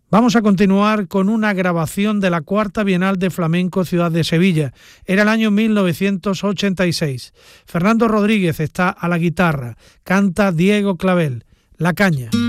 Vamos a continuar con una grabación de la Cuarta Bienal de Flamenco Ciudad de Sevilla. Era el año 1986. Fernando Rodríguez está a la guitarra, canta Diego Clavel, La Caña.